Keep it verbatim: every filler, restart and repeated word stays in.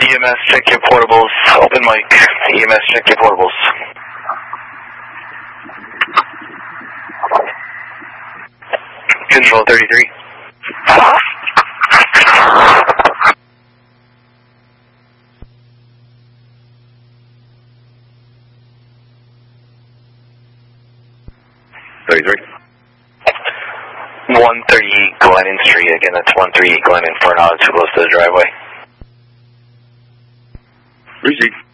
E M S, check your portables. Open mic. E M S, check your portables. Control thirty-three. thirty-three. one thirty-eight Glennon Street. Again, that's one thirty-eight Glennon for an auto too close to the driveway. Receive.